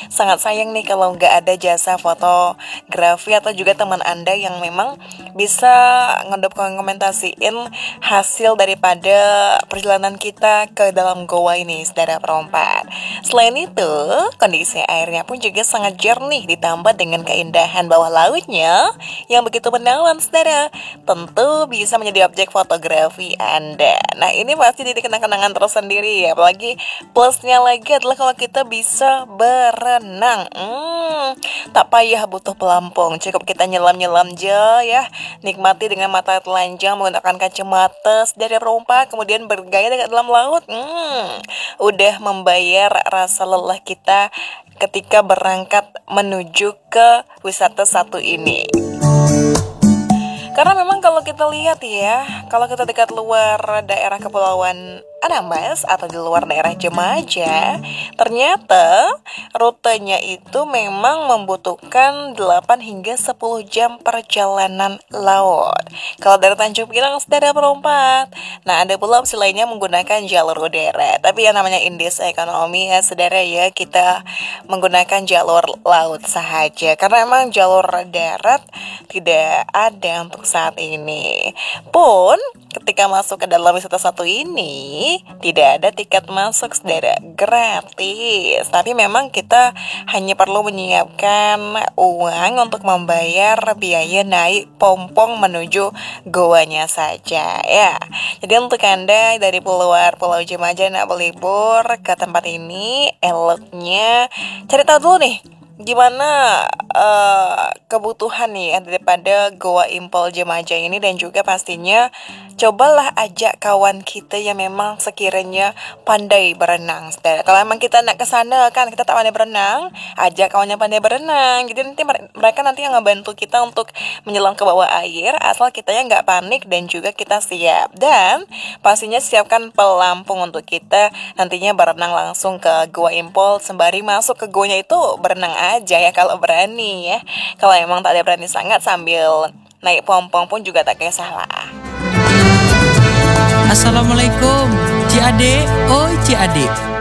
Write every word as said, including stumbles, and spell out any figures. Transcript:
sangat sayang nih kalau nggak ada jasa fotografi atau juga teman Anda yang memang bisa ngedokumentasiin hasil daripada perjalanan kita ke dalam goa ini, saudara perompak. Selain itu, kondisi airnya pun juga sangat jernih ditambah dengan keindahan bawah lautnya yang begitu menawan, saudara. Tentu bisa menjadi objek fotografi Anda. Nah, ini pasti jadi kenang-kenangan tersendiri ya. Apalagi plusnya lagi adalah kalau kita bisa berenang. Hmm, tak payah butuh pelampung, cukup kita nyelam-nyelam aja ya. Nikmati dengan mata telanjang menggunakan kacamata dari perompak, kemudian bergaya dengan dalam laut. Hmm, udah membayar rasa lelah kita ketika berangkat menuju ke wisata satu ini. Karena memang kalau kita lihat ya, kalau kita dekat luar daerah Kepulauan Anambas atau di luar daerah Jemaja, ternyata rutenya itu memang membutuhkan delapan hingga sepuluh jam perjalanan laut. Kalau dari Tanjung Pinang, saudara perompak. Nah, ada pula opsi lainnya menggunakan jalur udara. Tapi yang namanya indeks ekonomi ya, saudara ya, kita menggunakan jalur laut sahaja. Karena memang jalur darat tidak ada untuk saat ini. Pun ketika masuk ke dalam wisata satu ini tidak ada tiket masuk, saudara, gratis. Tapi memang kita hanya perlu menyiapkan uang untuk membayar biaya naik pompong menuju goanya saja ya. Jadi untuk Anda dari luar Pulau Jemaja nak berlibur ke tempat ini, eloknya cari tahu dulu nih gimana uh, kebutuhan nih daripada Goa Impol Jemaja ini, dan juga pastinya cobalah ajak kawan kita yang memang sekiranya pandai berenang. Kalau memang kita nak ke sana kan kita tak pandai berenang, ajak kawannya pandai berenang. Jadi nanti mereka nanti yang ngebantu kita untuk menyelam ke bawah air, asal kita yang nggak panik dan juga kita siap. Dan pastinya siapkan pelampung untuk kita nantinya berenang langsung ke Goa Impol, sembari masuk ke goanya itu berenang aja ya kalau berani ya. Kalau emang tak ada berani sangat sambil naik pompong pun juga tak kisah lah. Assalamualaikum, Ci Ade, oi Ci Ade.